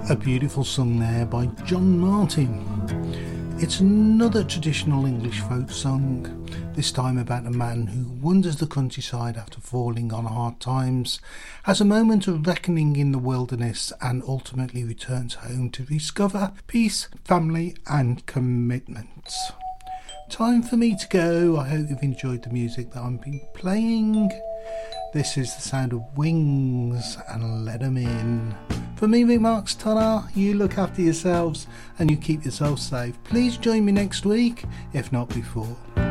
A beautiful song there by John Martin. It's another traditional English folk song, this time about a man who wanders the countryside after falling on hard times, has a moment of reckoning in the wilderness and ultimately returns home to discover peace, family and commitments. Time for me to go. I hope you've enjoyed the music that I've been playing. This is the sound of Wings and Let 'Em In. For me, Mick Marks, ta-ra, you look after yourselves and you keep yourselves safe. Please join me next week, if not before.